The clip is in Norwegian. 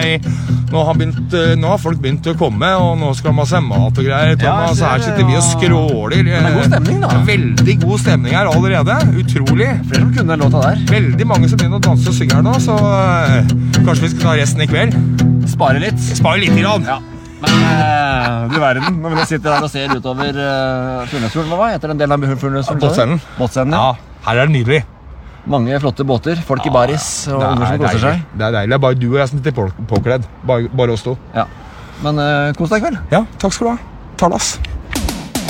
Nå har folk begynt å komme, og nå skal man se mat og greier. Thomas, her sitter vi og skråler. Men det er god stemning, da. Veldig god stemning her allerede. Utrolig. Flere som kunne den låta der. Veldig mange som begynner å danse og synge her nå, så kanskje vi skal ta resten i kveld. Spare litt. Spare litt i grann. Ja. Men du verden, når vi sitter her og ser utover Furnesfjorden, hva heter den delen av Furnesfjorden? Båtsenden. Ja, her er det nydelig. Mange flotte båter, folk i baris og unger som koser seg. Det er deilig, det er bare du og jeg som sitter påkledd. Bare oss to. Ja. Men kos deg i kveld. Ja, takk skal du ha. Talas.